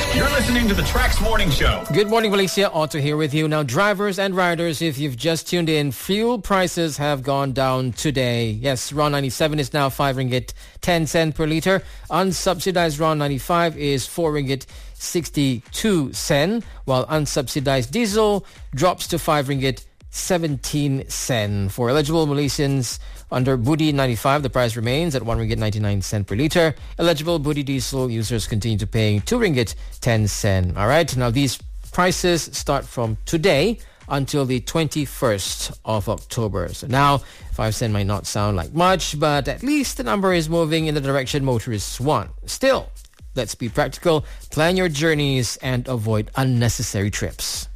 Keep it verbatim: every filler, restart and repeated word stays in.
You're listening to the Trax Morning Show. Good morning, Malaysia. Otto here with you. Now, drivers and riders, if you've just tuned in, fuel prices have gone down today. Yes, RON ninety-seven is now five ringgit ten cent per litre. Unsubsidized RON ninety-five is four ringgit sixty-two cent, while unsubsidized diesel drops to five ringgit seventeen cent. For eligible Malaysians under Budi ninety-five, the price remains at one ringgit ninety-nine cent per litre. Eligible Budi diesel users continue to pay two ringgit ten cent. All right, now these prices start from today until the twenty-first of October. So now, five cent might not sound like much, but at least the number is moving in the direction motorists want. Still, let's be practical, plan your journeys and avoid unnecessary trips.